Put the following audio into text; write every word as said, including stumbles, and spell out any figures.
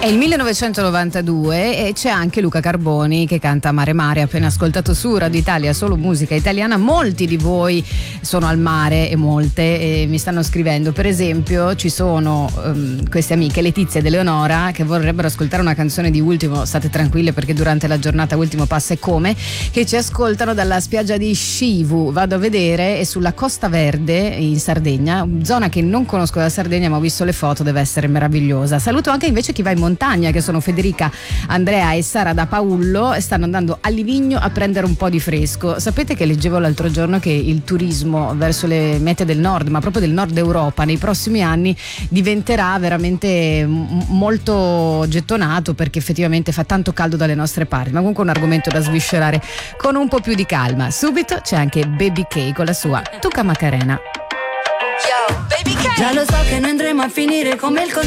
È il millenovecentonovantadue e c'è anche Luca Carboni che canta Mare Mare, appena ascoltato su Radio Italia, solo musica italiana. Molti di voi sono al mare e molte e mi stanno scrivendo. Per esempio ci sono um, queste amiche Letizia ed Eleonora che vorrebbero ascoltare una canzone di Ultimo, state tranquille perché durante la giornata Ultimo passa e come, che ci ascoltano dalla spiaggia di Scivu. Vado a vedere, è sulla Costa Verde in Sardegna, zona che non conosco da Sardegna ma ho visto le foto, deve essere meravigliosa. Saluto anche invece chi va in montagna, che sono Federica, Andrea e Sara da Paullo, e stanno andando a Livigno a prendere un po' di fresco. Sapete che leggevo l'altro giorno che il turismo verso le mete del nord, ma proprio del nord Europa, nei prossimi anni diventerà veramente m- molto gettonato, perché effettivamente fa tanto caldo dalle nostre parti. Ma comunque un argomento da sviscerare con un po' più di calma. Subito c'è anche Baby K con la sua Tuca Macarena. Yo, Baby K. Già lo so che noi andremo a finire come il